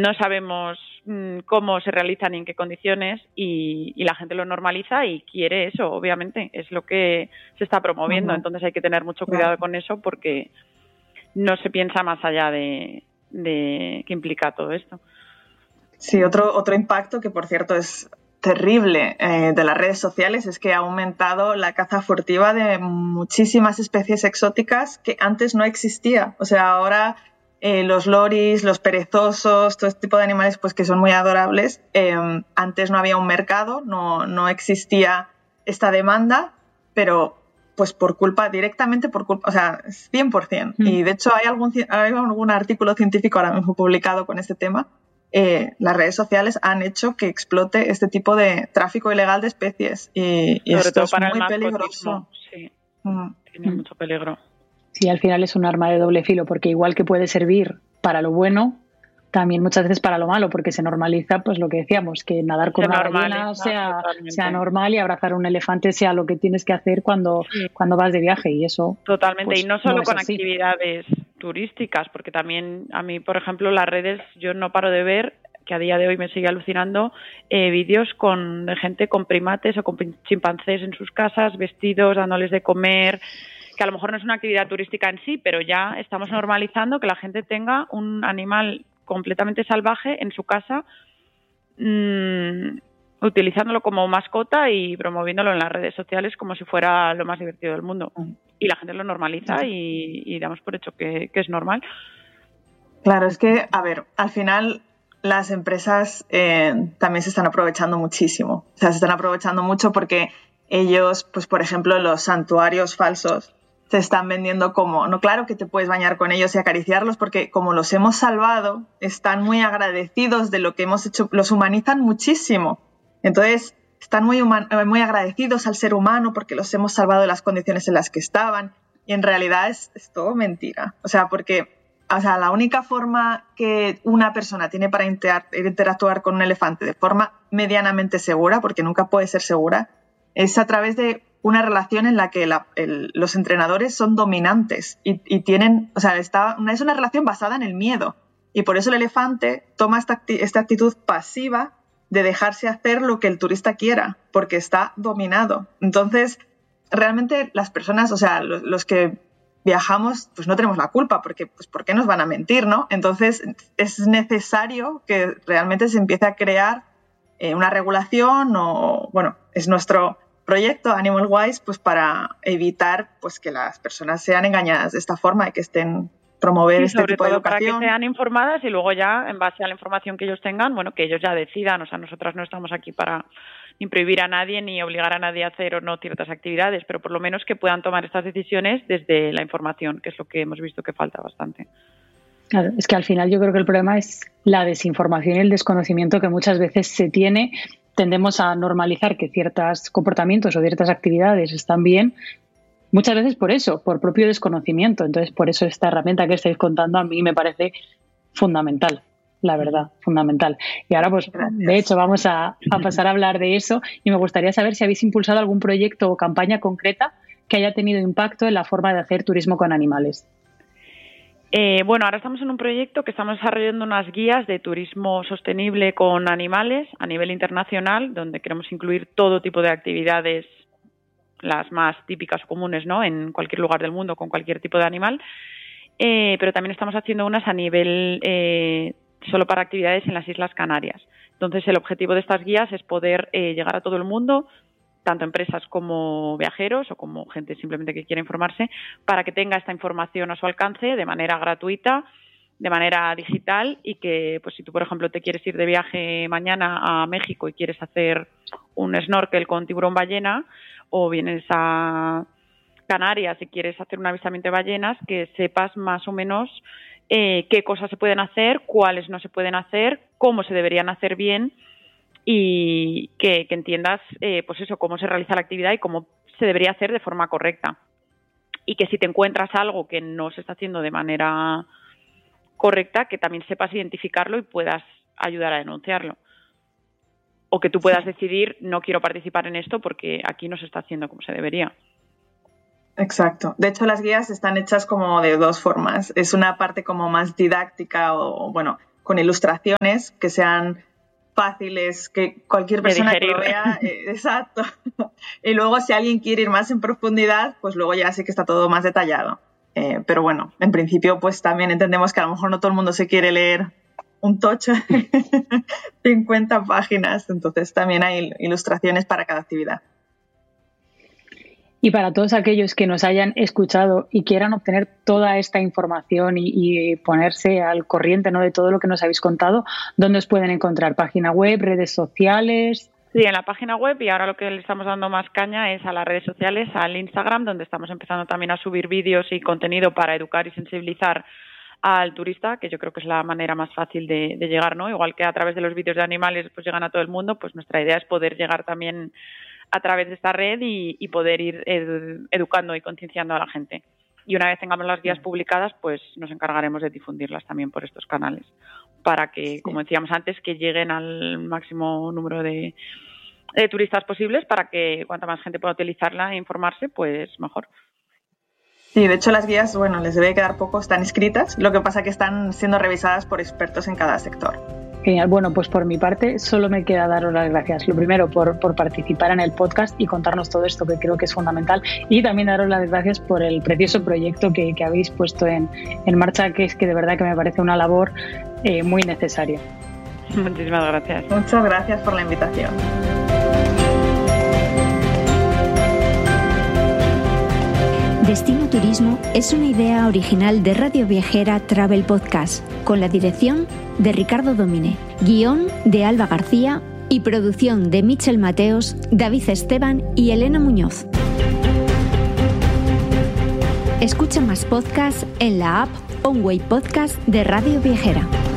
no sabemos cómo se realizan y en qué condiciones, y la gente lo normaliza y quiere eso, obviamente, es lo que se está promoviendo. Entonces hay que tener mucho cuidado con eso, porque no se piensa más allá de qué implica todo esto. Sí, otro impacto que, por cierto, es terrible de las redes sociales es que ha aumentado la caza furtiva de muchísimas especies exóticas que antes no existía. O sea, ahora los loris, los perezosos, todo este tipo de animales pues que son muy adorables, antes no había un mercado, no existía esta demanda, pero pues directamente por culpa, o sea, 100%. Y de hecho hay algún artículo científico ahora mismo publicado con este tema. Las redes sociales han hecho que explote este tipo de tráfico ilegal de especies y sobre esto todo para es muy el peligroso. Sí, tiene mucho peligro. Sí, al final es un arma de doble filo, porque igual que puede servir para lo bueno, también muchas veces para lo malo, porque se normaliza, pues lo que decíamos, que nadar con una ballena sea normal y abrazar a un elefante sea lo que tienes que hacer cuando vas de viaje, y eso totalmente, pues, y no solo no con así. Actividades turísticas, porque también a mí, por ejemplo, las redes, yo no paro de ver, que a día de hoy me sigue alucinando, vídeos de gente con primates o con chimpancés en sus casas, vestidos, dándoles de comer, que a lo mejor no es una actividad turística en sí, pero ya estamos normalizando que la gente tenga un animal completamente salvaje en su casa, utilizándolo como mascota y promoviéndolo en las redes sociales como si fuera lo más divertido del mundo. Y la gente lo normaliza y damos por hecho que es normal. Claro, es que, a ver, al final las empresas también se están aprovechando muchísimo. O sea, se están aprovechando mucho porque ellos, pues por ejemplo, los santuarios falsos se están vendiendo como, no, claro que te puedes bañar con ellos y acariciarlos porque como los hemos salvado, están muy agradecidos de lo que hemos hecho, los humanizan muchísimo. Entonces, están muy agradecidos al ser humano porque los hemos salvado de las condiciones en las que estaban, y en realidad es todo mentira. O sea, la única forma que una persona tiene para interactuar con un elefante de forma medianamente segura, porque nunca puede ser segura, es a través de una relación en la que los entrenadores son dominantes y tienen, o sea, es una relación basada en el miedo, y por eso el elefante toma esta actitud pasiva de dejarse hacer lo que el turista quiera, porque está dominado. Entonces, realmente las personas, o sea, los que viajamos, pues no tenemos la culpa, porque pues ¿por qué nos van a mentir, no? Entonces, es necesario que realmente se empiece a crear una regulación es nuestro proyecto Animal Wise, pues para evitar pues que las personas sean engañadas de esta forma y que estén promover este tipo de educación. Para que sean informadas y luego ya, en base a la información que ellos tengan, bueno, que ellos ya decidan. O sea, nosotras no estamos aquí para ni prohibir a nadie ni obligar a nadie a hacer o no ciertas actividades, pero por lo menos que puedan tomar estas decisiones desde la información, que es lo que hemos visto que falta bastante. Claro, es que al final yo creo que el problema es la desinformación y el desconocimiento que muchas veces se tiene. Tendemos a normalizar que ciertos comportamientos o ciertas actividades están bien, muchas veces por eso, por propio desconocimiento. Entonces, por eso esta herramienta que estáis contando a mí me parece fundamental, la verdad, fundamental. Y ahora, pues, de hecho, vamos a pasar a hablar de eso, y me gustaría saber si habéis impulsado algún proyecto o campaña concreta que haya tenido impacto en la forma de hacer turismo con animales. Ahora estamos en un proyecto que estamos desarrollando unas guías de turismo sostenible con animales a nivel internacional, donde queremos incluir todo tipo de actividades, las más típicas o comunes, ¿no?, en cualquier lugar del mundo con cualquier tipo de animal, pero también estamos haciendo unas a nivel solo para actividades en las Islas Canarias. Entonces, el objetivo de estas guías es poder llegar a todo el mundo, tanto empresas como viajeros o como gente simplemente que quiera informarse, para que tenga esta información a su alcance de manera gratuita, de manera digital, y que, pues si tú, por ejemplo, te quieres ir de viaje mañana a México y quieres hacer un snorkel con tiburón ballena, o vienes a Canarias y quieres hacer un avistamiento de ballenas, que sepas más o menos qué cosas se pueden hacer, cuáles no se pueden hacer, cómo se deberían hacer bien, y que entiendas pues eso, cómo se realiza la actividad y cómo se debería hacer de forma correcta. Y que si te encuentras algo que no se está haciendo de manera correcta, que también sepas identificarlo y puedas ayudar a denunciarlo. O que tú puedas decidir, no quiero participar en esto porque aquí no se está haciendo como se debería. Exacto. De hecho, las guías están hechas como de dos formas. Es una parte como más didáctica o, con ilustraciones que sean fáciles, que cualquier persona que lo vea, exacto. Y luego si alguien quiere ir más en profundidad, pues luego ya sí que está todo más detallado. Pero bueno, en principio pues también entendemos que a lo mejor no todo el mundo se quiere leer un tocho de 50 páginas, entonces también hay ilustraciones para cada actividad. Y para todos aquellos que nos hayan escuchado y quieran obtener toda esta información y ponerse al corriente, ¿no?, de todo lo que nos habéis contado, ¿dónde os pueden encontrar? ¿Página web, redes sociales? Sí, en la página web, y ahora lo que le estamos dando más caña es a las redes sociales, al Instagram, donde estamos empezando también a subir vídeos y contenido para educar y sensibilizar al turista, que yo creo que es la manera más fácil de llegar, ¿no? Igual que a través de los vídeos de animales pues llegan a todo el mundo, pues nuestra idea es poder llegar también a través de esta red y poder ir educando y concienciando a la gente. Y una vez tengamos las guías publicadas, pues nos encargaremos de difundirlas también por estos canales, para que, como decíamos antes, que lleguen al máximo número de turistas posibles, para que cuanta más gente pueda utilizarla e informarse, pues mejor. Sí, de hecho las guías, bueno, les debe quedar poco, están escritas, lo que pasa que están siendo revisadas por expertos en cada sector. Genial. Bueno, pues por mi parte solo me queda daros las gracias. Lo primero por participar en el podcast y contarnos todo esto, que creo que es fundamental, y también daros las gracias por el precioso proyecto que habéis puesto en marcha, que es que de verdad que me parece una labor muy necesaria. Muchísimas gracias. Muchas gracias por la invitación. Destino Turismo es una idea original de Radio Viajera Travel Podcast, con la dirección de Ricardo Domine, guión de Alba García y producción de Michel Mateos, David Esteban y Elena Muñoz. Escucha más podcasts en la app Onway Podcast de Radio Viajera.